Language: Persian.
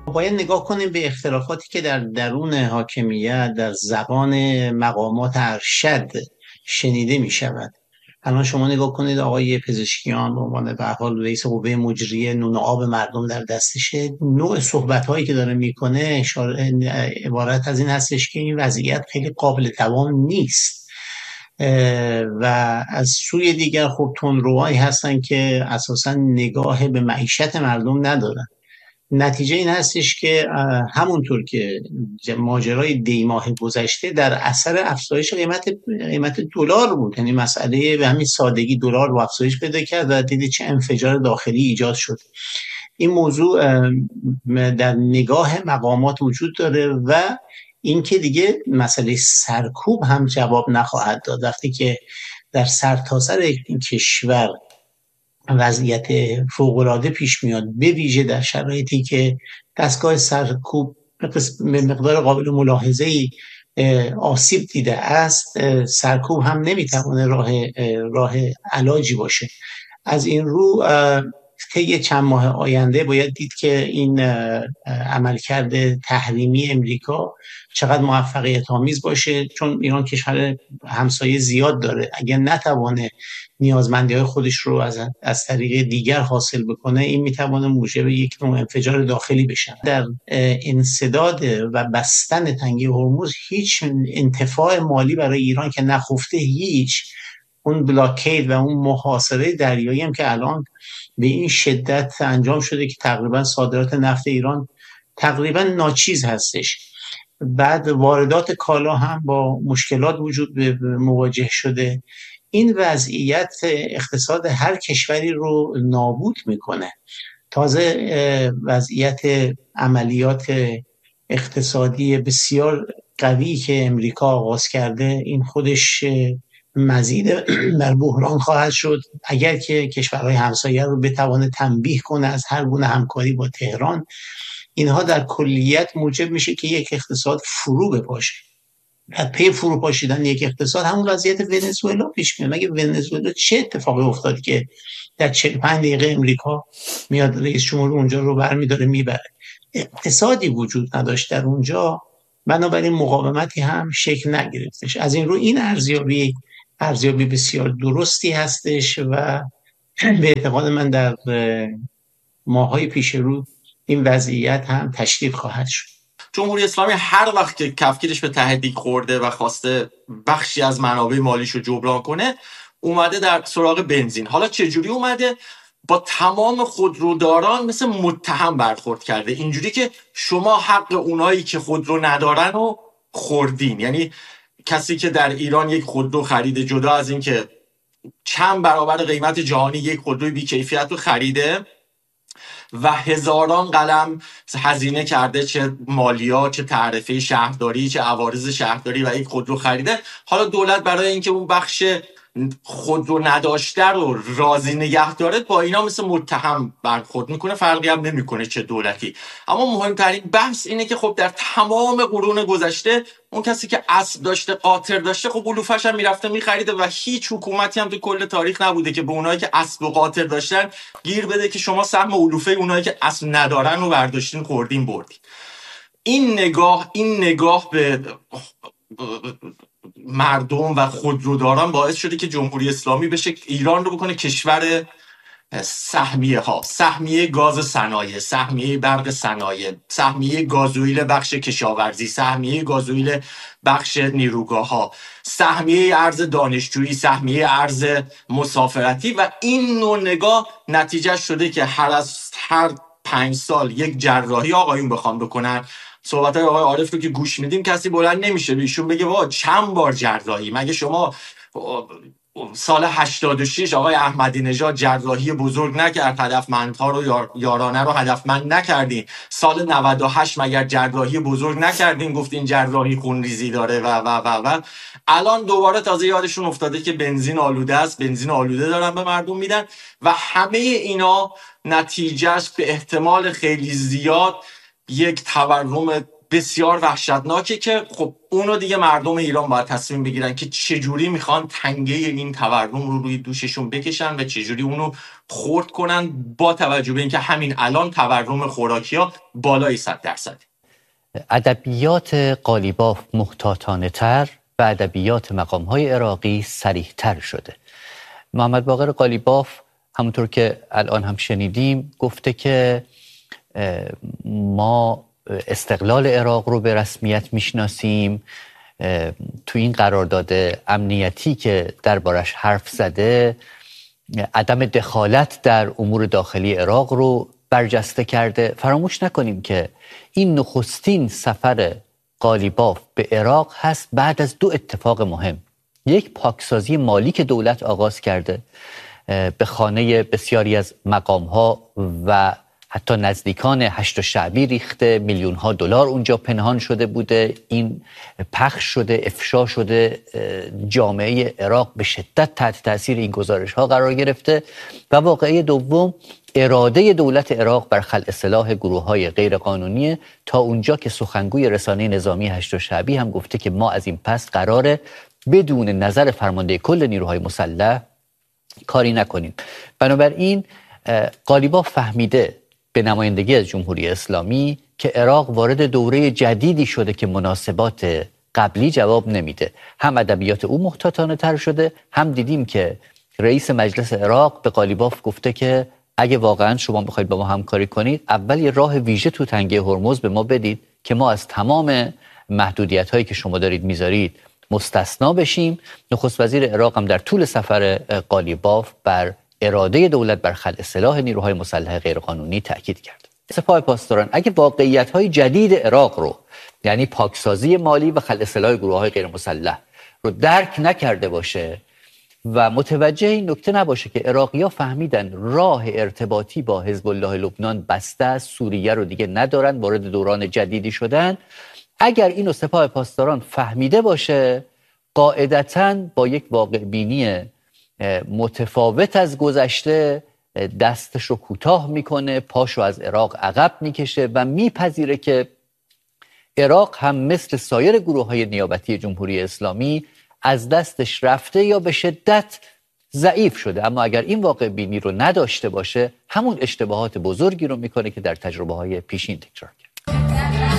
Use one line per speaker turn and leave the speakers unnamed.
باید نگاه کنیم به اختلافاتی که در درون حاکمیت در زبان مقامات ارشد شنیده می شود. الان شما نگاه کنید آقای پزشکیان به عنوان به هر حال رئیس قوه مجریه نون آب مردم در دستشه، نوع صحبت هایی که داره میکنه عبارت از این هستش که این وضعیت خیلی قابل دوام نیست. و از سوی دیگر خب تندروهایی هستن که اساسا نگاه به معیشت مردم ندارن. نتیجه این هستش که همونطور که ماجرای دی ماه گذشته در اثر افزایش قیمت دلار بود، یعنی مسئله به همین سادگی دلار رو افزایش پیدا کرد و دیدید چه انفجار داخلی ایجاد شد. این موضوع در نگاه مقامات وجود داره و این که دیگه مسئله سرکوب هم جواب نخواهد داد وقتی که در سرتاسر این کشور وضعیت فوق‌العاده پیش میاد، به ویژه در شرایطی که دستگاه سرکوب به مقدار قابل ملاحظه‌ای آسیب دیده است. سرکوب هم نمیتونه راه علاجی باشه. از این رو طی چند ماه آینده باید دید که این عملکرد تحریمی امریکا چقدر موفقیت آمیز باشه، چون ایران کشور همسایه زیاد داره. اگر نتوانه نیازمندی‌های خودش رو از طریق دیگر حاصل بکنه، این میتوانه موجب یک نوع انفجار داخلی بشه. در انسداد و بستن تنگه هرمز هیچ انتفاع مالی برای ایران که نخفته، هیچ اون بلاکید و اون محاصره دریایی هم که الان به این شدت انجام شده که تقریبا صادرات نفت ایران تقریبا ناچیز هستش. بعد واردات کالا هم با مشکلات مواجه شده. این وضعیت اقتصاد هر کشوری رو نابود میکنه. تازه وضعیت عملیات اقتصادی بسیار قوی که امریکا آغاز کرده، این خودش مزید در بحران خواهد شد. اگر که کشورهای همسایه رو بتوانه تنبیه کنه از هر گونه همکاری با تهران، اینها در کلیت موجب میشه که یک اقتصاد فرو بپاشه. از پی فرو پاشیدن یک اقتصاد همون وضعیت ونزوئلا پیش میاد. مگه ونزوئلا چه اتفاقی افتاد که در 45 دقیقه امریکا میاد رئیس جمهور اونجا رو برمیداره میبره؟ اقتصادی وجود نداشت در اونجا، بنابراین مقاومتی هم شکل نگرفتش. از این رو این ارزیابی بسیار درستی هستش و به اعتقاد من در ماهای پیش رو این وضعیت هم تشدید خواهد شد.
جمهوری اسلامی هر وقت که کفگیرش به تهدید خورده و خواسته بخشی از منابع مالیشو جبران کنه، اومده در سراغ بنزین. حالا چجوری اومده؟ با تمام خودروداران مثل متهم برخورد کرده، اینجوری که شما حق اونایی که خودرو ندارن رو خوردین. یعنی کسی که در ایران یک خودرو خریده، جدا از این که چند برابر قیمت جهانی یک خودروی بی‌کیفیت رو خریده و هزاران قلم هزینه کرده، چه مالیات، چه تعرفه شهرداری، چه عوارض شهرداری، و یک خودرو خریده، حالا دولت برای اینکه اون بخش خودرو نداشته رو راضی نگه داره با اینا مثل متهم برخورد میکنه، فرقی هم نمیکنه چه دولتی. اما مهمترین بحث اینه که خب در تمام قرون گذشته اون کسی که اسب داشته، قاطر داشته، خب علوفش هم میرفته میخریده و هیچ حکومتی هم تو کل تاریخ نبوده که به اونایی که اسب و قاطر داشتن گیر بده که شما سهم علوفه اونایی که اسب ندارن رو برداشتین خوردین بردین. این نگاه به مردم و خودروداران باعث شده که جمهوری اسلامی بشه ایران رو بکنه کشور سهمیه ها، سهمیه گاز صنایع، سهمیه برق صنایع، سهمیه گازوئیل بخش کشاورزی، سهمیه گازوئیل بخش نیروگاه ها، سهمیه ارز دانشجویی، سهمیه ارز مسافرتی. و این نوع نگاه نتیجه شده که هر 5 سال یک جراحی آقایون بخوام بکنن. صحبت های آقای عارف رو که گوش میدیم کسی بلند نمیشه ایشون بگه وا چند بار جراحی. مگه شما سال 86 آقای احمدی نژاد جراحی بزرگ نکرد، هدفمندها رو یارانه رو هدفمند نکردین؟ سال 98 مگر جراحی بزرگ نکردین گفتین جراحی خونریزی داره و الان دوباره تازه یادشون افتاده که بنزین آلوده است، بنزین آلوده دارن به مردم میدن و همه اینا نتیجهش به احتمال خیلی زیاد یک تورم بسیار وحشتناکه که خب اونو دیگه مردم ایران باید تصمیم بگیرن که چجوری میخوان تنگه این تورم رو روی دوششون بکشن و چجوری اونو خرد کنن، با توجه به اینکه همین الان تورم خوراکی‌ها بالای 100%.
ادبیات قالیباف محتاطانه تر و ادبیات مقام‌های عراقی صریح تر شده. محمد باقر قالیباف همونطور که الان هم شنیدیم گفته که ما استقلال عراق رو به رسمیت میشناسیم. تو این قرارداد امنیتی که دربارش حرف زده عدم دخالت در امور داخلی عراق رو برجسته کرده. فراموش نکنیم که این نخستین سفر قالیباف به عراق هست بعد از 2 اتفاق مهم. یک، پاکسازی مالی که دولت آغاز کرده، به خانه بسیاری از مقام‌ها و حتی نزدیکان هشت شعبی ریخته، میلیون‌ها دلار اونجا پنهان شده بوده. این پخش شده، افشا شده، جامعه عراق به شدت تحت تاثیر این گزارش‌ها قرار گرفته. و واقعه دوم، اراده دولت عراق بر خلع سلاح گروه‌های غیرقانونی، تا اونجا که سخنگوی رسانه نظامی هشت شعبی هم گفته که ما از این پس قراره بدون نظر فرمانده کل نیروهای مسلح کاری نکنیم. بنابراین قالیباف فهمیده به نمایندگی از جمهوری اسلامی که عراق وارد دوره جدیدی شده که مناسبات قبلی جواب نمیده. هم ادبیات او محتاطانه تر شده، هم دیدیم که رئیس مجلس عراق به قالیباف گفته که اگه واقعا شما بخواید با ما همکاری کنید، اول یه راه ویژه تو تنگه هرمز به ما بدید که ما از تمام محدودیت هایی که شما دارید میذارید مستثنا بشیم. نخست وزیر عراق هم در طول سفر قالیباف بر اراده دولت بر خلع سلاح نیروهای مسلح غیرقانونی تاکید کرد. سپاه پاسداران اگه واقعیت‌های جدید عراق رو، یعنی پاکسازی مالی و خلع سلاح گروه‌های غیر مسلح رو درک نکرده باشه و متوجه این نکته نباشه که عراقی‌ها فهمیدن راه ارتباطی با حزب الله لبنان بسته است، سوریه رو دیگه ندارن، وارد دوران جدیدی شدن، اگر اینو سپاه پاسداران فهمیده باشه، قاعدتاً با یک واقع بینی متفاوت از گذشته دستش رو کوتاه میکنه، پاشو از عراق عقب میکشه و میپذیره که عراق هم مثل سایر گروه‌های نیابتی جمهوری اسلامی از دستش رفته یا به شدت ضعیف شده. اما اگر این واقع بینی رو نداشته باشه، همون اشتباهات بزرگی رو میکنه که در تجربه‌های پیشین تکرار کرد.